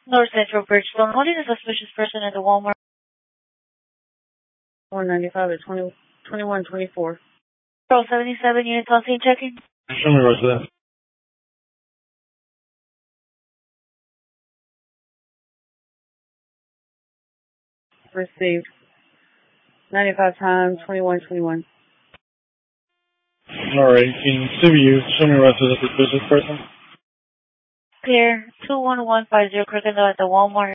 North Central Bridgestone. Holding a suspicious person at the Walmart. 195 at 2124. 77 units on scene checking. Show me resident. Received. 95 times 2121. Alright, can you show me resident suspicious person? Clear. 21150 Crickendale at the Walmart.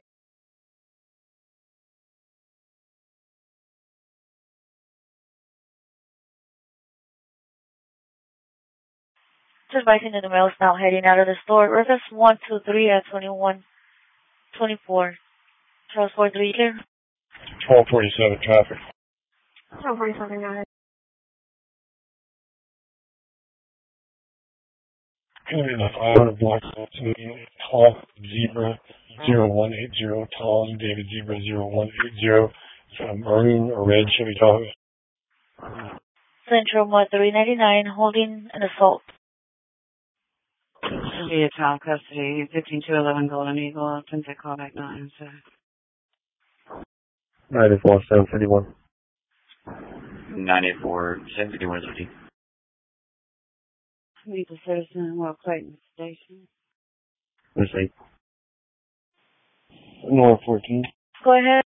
Just biking in the mail is now heading out of the store. Reference 123 at 2124. Charles 43 clear. 1247 traffic. 1247 got it. Gonna be the 500 block to Tall Zebra 0180, Tall David Zebra 0180, maroon or red Chevy Tahoe. Central Mod 399 holding an assault. Should be a child custody. 15211 Golden Eagle. 10 call back 9. 94751. 984-751-50. Meet the citizen while Clayton Station. Let's see. North 14. Go ahead.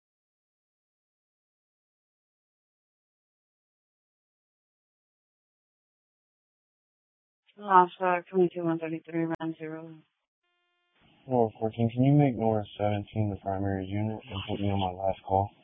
Lost 22133 round 0. North 14, can you make North 17 the primary unit and put me on my last call?